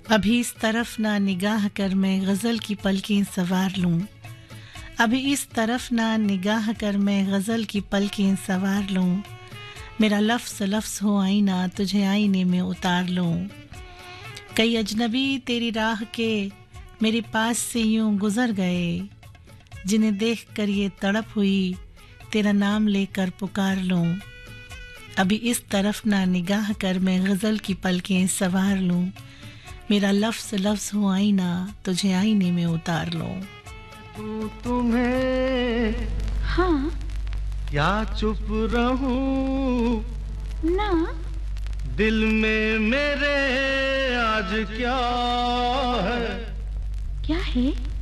अभी इस तरफ ना निगाह कर मैं गज़ल की पलकें सवार लूं, अभी इस तरफ ना निगाह कर मैं गज़ल की पलकें सवार लूं, मेरा लफ्ज़ लफ्ज़ हो आईना तुझे आईने में उतार लूं। कई अजनबी तेरी राह के मेरे पास से यूं गुज़र गए, जिन्हें देख कर ये तड़प हुई तेरा नाम लेकर पुकार लूं। अभी इस तरफ ना निगाह कर मैं गज़ल की पलकें सवार लूं, मेरा लफ्ज़ लफ्ज़ हो आईना तुझे आईने में उतार लूं। तुम्हें हाँ क्या चुप रहूं ना, दिल में मेरे आज क्या है। क्या है?